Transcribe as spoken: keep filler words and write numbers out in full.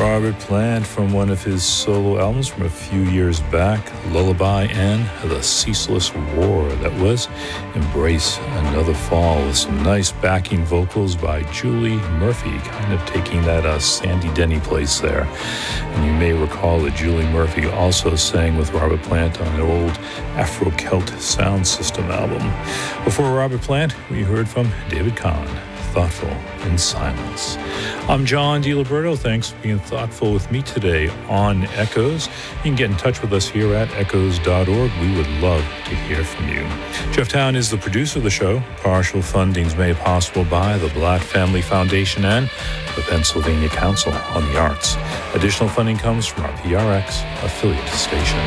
Robert Plant from one of his solo albums from a few years back, Lullaby and The Ceaseless War. That was Embrace Another Fall, with some nice backing vocals by Julie Murphy, kind of taking that uh, Sandy Denny place there. And you may recall that Julie Murphy also sang with Robert Plant on an old Afro-Celt Sound System album. Before Robert Plant, we heard from David Kahn, Thoughtful in Silence. I'm John DiLiberto. Thanks for being thoughtful with me today on Echoes. You can get in touch with us here at echoes dot org. We would love to hear from you. Jeff Town is the producer of the show. Partial funding is made possible by the Blatt Family Foundation and the Pennsylvania Council on the Arts. Additional funding comes from our P R X affiliate station.